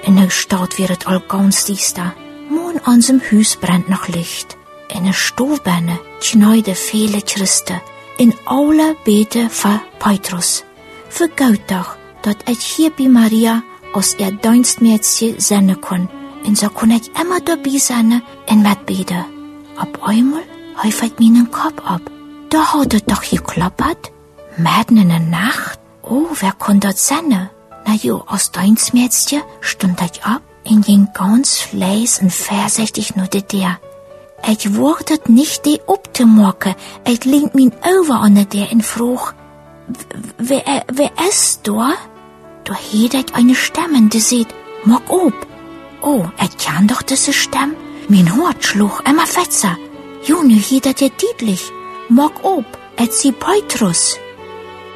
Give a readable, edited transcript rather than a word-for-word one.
In der Stadt wird het al ganz düster. Moon ansem Huis brennt noch Licht. In der Stoofbenne schneiden viele Christen. In alle beten für Petrus. Vergeut doch, dat ich hier bei Maria als ihr Dienstmädchen sein kann. Und so kann ich immer dabei sein und mitbeten. Auf einmal häufet meinen Kopf ab. Da hat es doch geklappert. Mitten in der Nacht. Oh, wer kann das sein? Na jo, als Dienstmädchen stund ich ab und ging ganz leis und vorsichtig nur der. Ich wollte nicht die abzumachen. Ich lehnt mich over an der und frug, wer ist da? Da hört ich eine Stimme, die sagt, mach ob. Oh, ich kann doch diese Stimme. Mein Hort schlug immer fetzer. Jo, nu hört ich ja deutlich. Mach ob, ich sie Petrus.